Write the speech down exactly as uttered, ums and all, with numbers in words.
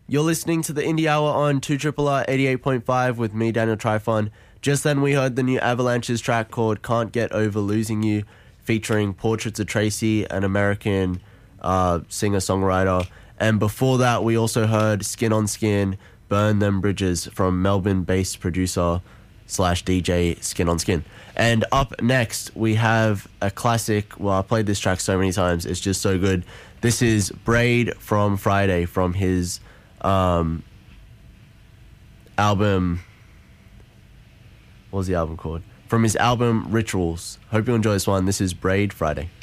You're listening to the Indie Hour on two R R R eighty-eight point five with me, Daniel Trifon. Just then we heard the new Avalanches track called Can't Get Over Losing You, featuring Portraits of Tracy, an American uh, singer-songwriter. And before that, we also heard Skin on Skin, Burn Them Bridges from Melbourne-based producer slash D J Skin on Skin. And up next, we have a classic. Well, I played this track so many times. It's just so good. This is Braid from Friday from his um, album... What was the album called? From his album Rituals. Hope you enjoy this one. This is Braid Friday.